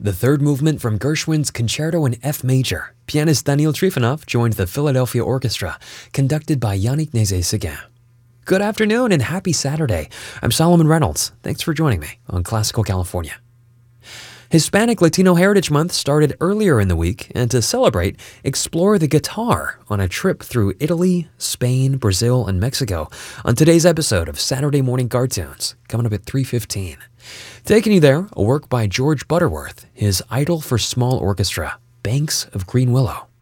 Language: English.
The third movement from Gershwin's Concerto in F major. Pianist Daniil Trifonov joined the Philadelphia Orchestra, conducted by Yannick Nézet-Séguin. Good afternoon and happy Saturday. I'm Solomon Reynolds. Thanks for joining me on Classical California. Hispanic Latino Heritage Month started earlier in the week, and to celebrate, explore the guitar on a trip through Italy, Spain, Brazil, and Mexico on today's episode of Saturday Morning Cartoons, coming up at 3:15. Taking you there, a work by George Butterworth, his Idol for Small Orchestra, Banks of Green Willow.